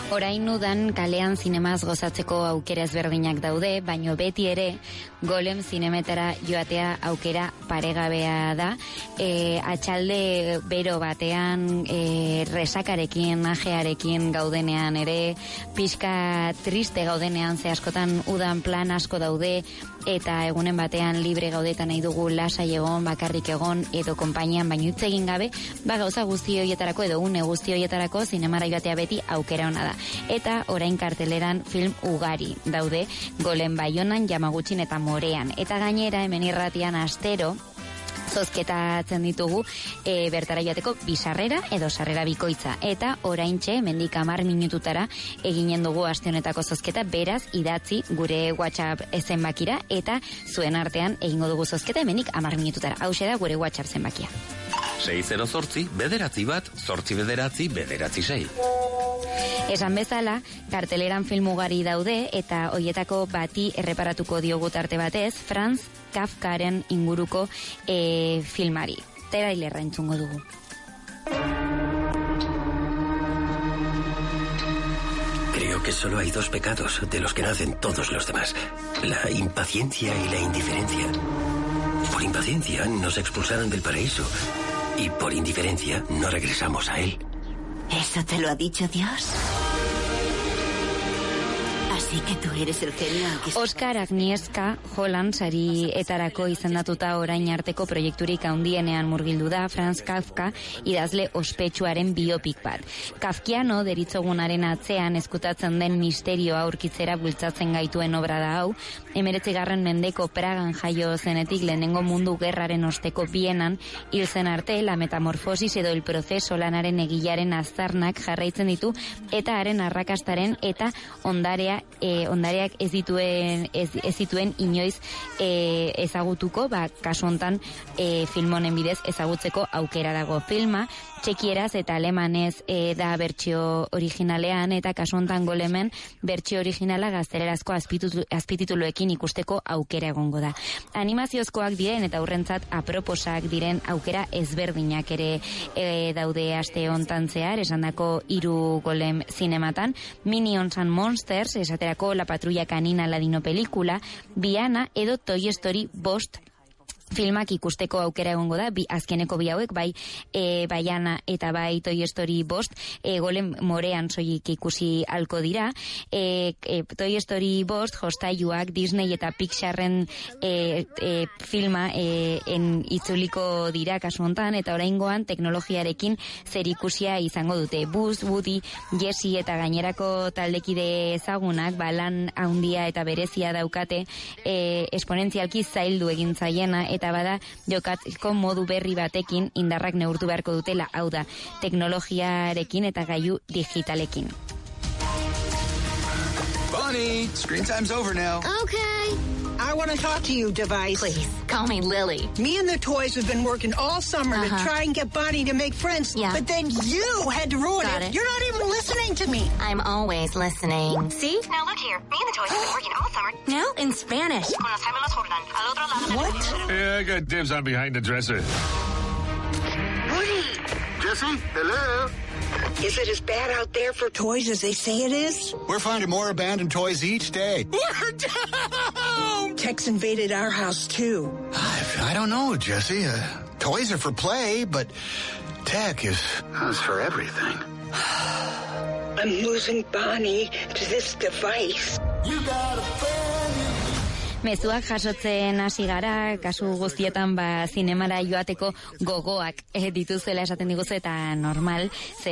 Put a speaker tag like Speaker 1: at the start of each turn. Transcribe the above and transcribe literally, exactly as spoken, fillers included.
Speaker 1: Orain udan kalean zinemaz gozatzeko aukera ezberdinak daude, baino beti ere Golem zinemetara joatea aukera paregabea da. E, atxalde bero batean, e, resakarekin, ajearekin gaudenean ere, pixka triste gaudenean, ze askotan udan plan asko daude, eta egunen batean libre gaudetan nahi dugu lasai egon, bakarrik egon, edo konpainian baino hitz egin gabe, ba gauza guzti horietarako edo une guzti horietarako zinemara joatea beti aukera ona da. Eta orain karteleran film ugari daude, Golem Baionan, Yamagutxin eta Morean. Eta gainera hemen irratian astero zozketatzen ditugu e, bertara joateko bi sarrera edo sarrera bikoitza. Eta oraintxe hemendik hamar minututara eginen dugu aste honetako zozketa, beraz idatzi gure WhatsApp zenbakira eta zuen artean egingo dugu zozketa hemendik hamar minututara. Hauxe da gure WhatsApp zenbakia.
Speaker 2: sei zero zortzi, bederatzi bat, zortzi bederatzi, bederatzi sei.
Speaker 1: Esan bezala, karteleran film ugari daude eta hoietako bati erreparatuko diogu tarte batez, Franz Kafkaren inguruko e, filmari. Trailerra entzungo dugu.
Speaker 3: Creo que solo hay dos pecados de los que nacen todos los demás: la impaciencia y la indiferencia. Por impaciencia nos expulsaron del paraíso y por indiferencia no regresamos a él.
Speaker 4: ¿Eso te lo ha dicho Dios? Así que tú eres el genio.
Speaker 1: Oscar Agnieszka Holland sarietarako izendatuta orain arteko proiekturik handienean murgildu da Franz Kafka idazle ospetsuaren biopik bat. Kafkiano deritzogunaren atzean ezkutatzen den misterioa aurkitzera bultzatzen gaituen obra da hau. Hemeretzigarren mendeko Pragan jaio zenetik lehenengo mundu gerraren osteko Bienan hil zen arte, La metamorfosis edo El proceso lanaren egilaren aztarnak jarraitzen ditu eta haren arrakastaren eta ondarea E, ondareak ez dituen ez, ez dituen inoiz e, ezagutuko, ba, kasu hontan e, film honen bidez ezagutzeko aukera dago. Filma txekieraz eta alemanez e, da bertsio originalean, eta kasu hontan Golemen bertsio originala gaztelerazko azpitituluekin ikusteko aukera egongo da. Animaziozkoak diren eta aurrentzat aproposak diren aukera ezberdinak ere e, daude aste hontan zehar, esandako hiru Golem zinematan. Minions and Monsters, esaterako La patrulla canina ladino pelikula, Biana edo Toy Story bost filmak ikusteko aukera egongo da, bi, azkeneko bi hauek, bai e, Baiana eta bai Toy Story bost, e, Golem Morean soilik ikusi halko dira. E, e, Toy Story bost jostailuak Disney eta Pixarren e, e, filma e, en itzuliko dira kasu hontan, eta oraingoan teknologiarekin zerikusia izango dute. Buzz, Woody, Jessie eta gainerako taldekide ezagunak balan handia eta berezia daukate, e, esponentzialki zaildu egin zaiena, eta bada jokatzeko modu berri batekin indarrak neurtu beharko dutela, hau da, teknologiarekin eta gailu digitalekin.
Speaker 5: Bonnie, screen time's over now.
Speaker 6: Okay. I want to talk to you, Device.
Speaker 4: Please, call me Lily.
Speaker 6: Me and the toys have been working all summer uh-huh. to try and get Bonnie to make friends.
Speaker 4: Yeah.
Speaker 6: But then you had to ruin
Speaker 4: Got
Speaker 6: it.
Speaker 4: it.
Speaker 6: You're not even listening to me.
Speaker 4: I'm always listening. See?
Speaker 7: Now look here. Me and the toys have been working all summer.
Speaker 4: Now in Spanish.
Speaker 7: Con los gemelos Jordan. Al otro lado.
Speaker 6: What?
Speaker 5: Yeah, I got dibs on behind the dresser.
Speaker 6: Woody!
Speaker 5: Jesse, hello?
Speaker 6: Is it as bad out there for toys as they say it is?
Speaker 5: We're finding more abandoned toys each day.
Speaker 6: We're down! Tex invaded our house, too.
Speaker 5: I, I don't know, Jesse. Uh, toys are for play, but tech is, is for everything.
Speaker 6: I'm losing Bonnie to this device.
Speaker 5: You got a friend.
Speaker 1: Mezuak jasotzen hasi gara, kasu guztietan ba zinemara joateko gogoak eh, dituzela esaten diguzu, eta normal, ze